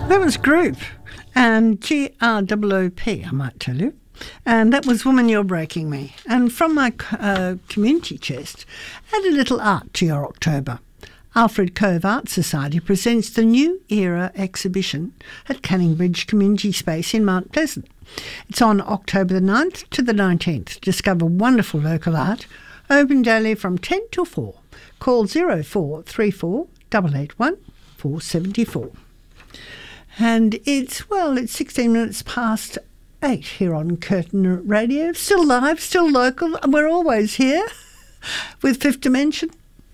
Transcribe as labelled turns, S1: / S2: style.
S1: That was Group, and GROOP, I might tell you. And that was Woman, You're Breaking Me. And from my community chest, add a little art to your October. Alfred Cove Art Society presents the New Era exhibition at Canningbridge Community Space in Mount Pleasant. It's on October the 9th to the 19th. Discover wonderful local art, open daily from 10 till 4. Call 0434 881 474. And it's 16 minutes past 8 here on Curtin Radio. Still live, still local, and we're always here with Fifth Dimension.